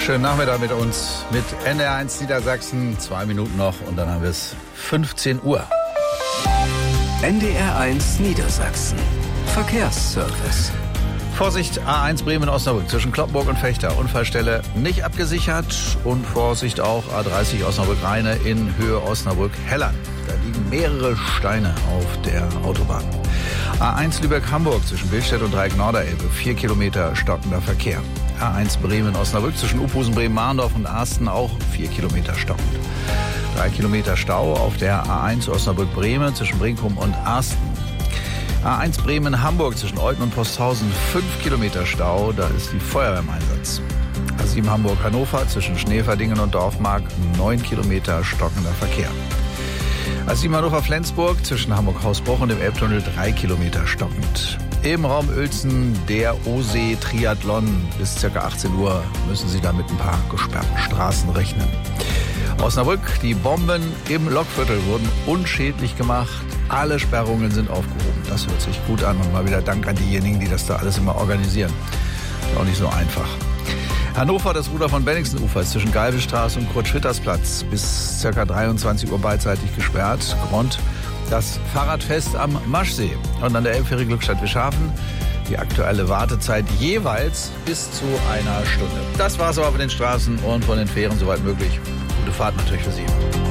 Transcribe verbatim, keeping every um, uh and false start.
Schönen Nachmittag mit uns, mit N D R eins Niedersachsen. Zwei Minuten noch und dann haben wir es fünfzehn Uhr. N D R eins Niedersachsen. Verkehrsservice. Vorsicht, A eins Bremen-Osnabrück zwischen Cloppenburg und Fechter. Unfallstelle nicht abgesichert. Und Vorsicht auch A dreißig Osnabrück-Rheine in Höhe Osnabrück-Helland. Da liegen mehrere Steine auf der Autobahn. A eins Lübeck-Hamburg zwischen Billstedt und Dreieck-Norderelbe. Vier Kilometer stockender Verkehr. A eins Bremen-Osnabrück zwischen Uphusen, Bremen-Mahndorf und Arsten auch vier Kilometer stockend. Drei Kilometer Stau auf der A eins Osnabrück-Bremen zwischen Brinkum und Arsten. A eins Bremen-Hamburg zwischen Olten und Posthausen, fünf Kilometer Stau, da ist die Feuerwehr im Einsatz. A sieben Hamburg-Hannover zwischen Schneeverdingen und Dorfmark, neun Kilometer stockender Verkehr. A sieben Hannover-Flensburg zwischen Hamburg-Hausbruch und dem Elbtunnel, drei Kilometer stockend. Im Raum Uelzen der O-See-Triathlon. Bis ca. achtzehn Uhr müssen Sie da mit ein paar gesperrten Straßen rechnen. Osnabrück, die Bomben im Lokviertel wurden unschädlich gemacht. Alle Sperrungen sind aufgehoben. Das hört sich gut an und mal wieder Dank an diejenigen, die das da alles immer organisieren. Ist auch nicht so einfach. Hannover, das Ruder von Benningsenufer ist zwischen Galbestraße und Kurt-Schwitters-Platz bis ca. dreiundzwanzig Uhr beidseitig gesperrt. Grund, das Fahrradfest am Maschsee. Und an der Elbfähre Glückstadt-Wischhafen die aktuelle Wartezeit jeweils bis zu einer Stunde. Das war's aber von den Straßen und von den Fähren soweit möglich. Gute Fahrt natürlich für Sie.